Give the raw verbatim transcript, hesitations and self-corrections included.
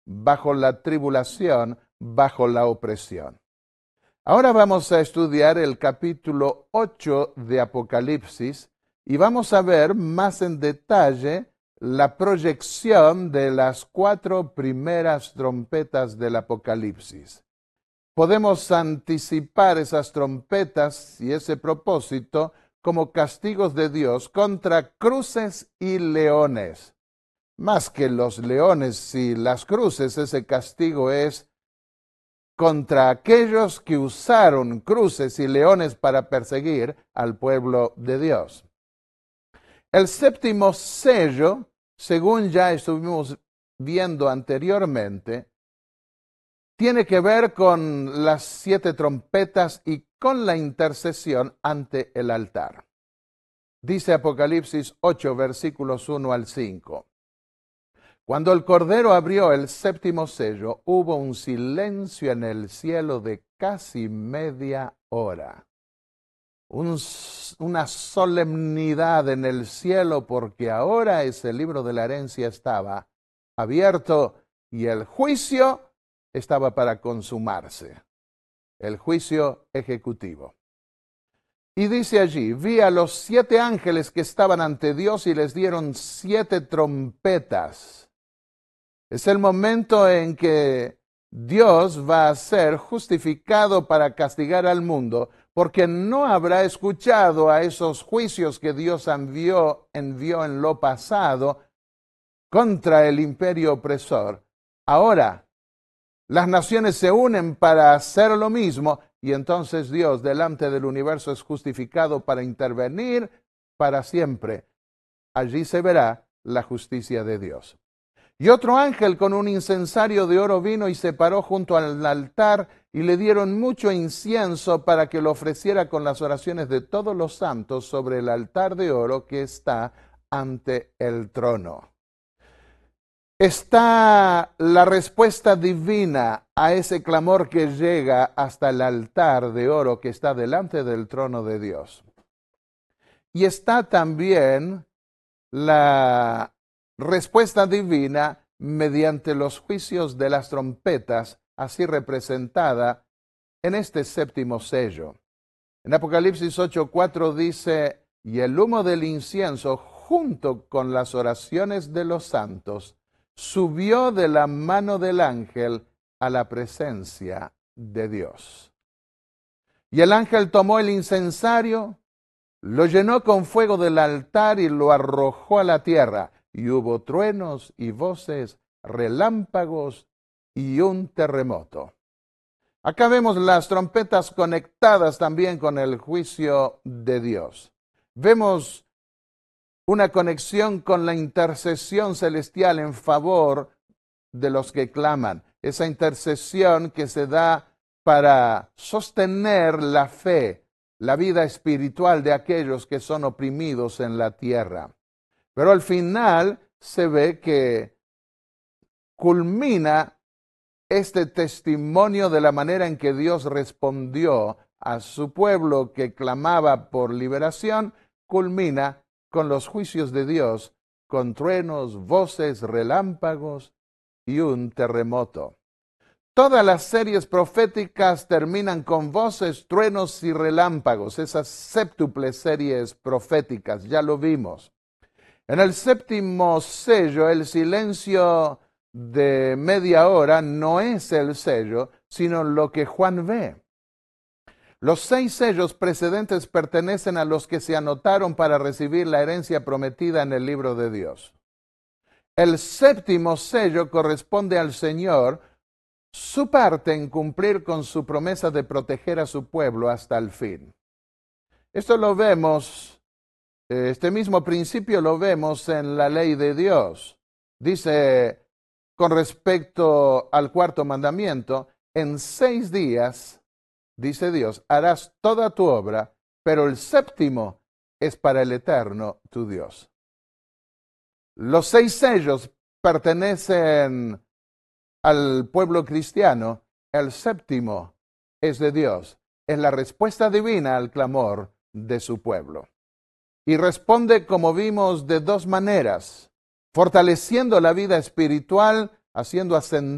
bajo la tribulación, bajo la opresión. Ahora vamos a estudiar el capítulo ocho de Apocalipsis y vamos a ver más en detalle la proyección de las cuatro primeras trompetas del Apocalipsis. Podemos anticipar esas trompetas y ese propósito como castigos de Dios contra cruces y leones. Más que los leones y las cruces, ese castigo es contra aquellos que usaron cruces y leones para perseguir al pueblo de Dios. El séptimo sello, según ya estuvimos viendo anteriormente, tiene que ver con las siete trompetas y con la intercesión ante el altar. Dice Apocalipsis ocho, versículos uno al cinco. Cuando el Cordero abrió el séptimo sello, hubo un silencio en el cielo de casi media hora. Un, una solemnidad en el cielo porque ahora ese libro de la herencia estaba abierto y el juicio estaba para consumarse. El juicio ejecutivo. Y dice allí, vi a los siete ángeles que estaban ante Dios y les dieron siete trompetas. Es el momento en que Dios va a ser justificado para castigar al mundo, porque no habrá escuchado a esos juicios que Dios envió, envió en lo pasado contra el imperio opresor. Ahora, las naciones se unen para hacer lo mismo y entonces Dios delante del universo es justificado para intervenir para siempre. Allí se verá la justicia de Dios. Y otro ángel con un incensario de oro vino y se paró junto al altar y le dieron mucho incienso para que lo ofreciera con las oraciones de todos los santos sobre el altar de oro que está ante el trono. Está la respuesta divina a ese clamor que llega hasta el altar de oro que está delante del trono de Dios. Y está también la respuesta divina mediante los juicios de las trompetas, así representada en este séptimo sello. En Apocalipsis ocho cuatro dice, y el humo del incienso junto con las oraciones de los santos subió de la mano del ángel a la presencia de Dios. Y el ángel tomó el incensario, lo llenó con fuego del altar y lo arrojó a la tierra. Y hubo truenos y voces, relámpagos y un terremoto. Acá vemos las trompetas conectadas también con el juicio de Dios. Vemos una conexión con la intercesión celestial en favor de los que claman. Esa intercesión que se da para sostener la fe, la vida espiritual de aquellos que son oprimidos en la tierra. Pero al final se ve que culmina este testimonio de la manera en que Dios respondió a su pueblo que clamaba por liberación, culmina con los juicios de Dios, con truenos, voces, relámpagos y un terremoto. Todas las series proféticas terminan con voces, truenos y relámpagos, esas séptuples series proféticas, ya lo vimos. En el séptimo sello, el silencio de media hora no es el sello, sino lo que Juan ve. Los seis sellos precedentes pertenecen a los que se anotaron para recibir la herencia prometida en el libro de Dios. El séptimo sello corresponde al Señor, su parte en cumplir con su promesa de proteger a su pueblo hasta el fin. Esto lo vemos. Este mismo principio lo vemos en la ley de Dios. Dice con respecto al cuarto mandamiento, en seis días, dice Dios, harás toda tu obra, pero el séptimo es para el eterno tu Dios. Los seis sellos pertenecen al pueblo cristiano, el séptimo es de Dios, es la respuesta divina al clamor de su pueblo. Y responde, como vimos, de dos maneras, fortaleciendo la vida espiritual, haciendo ascender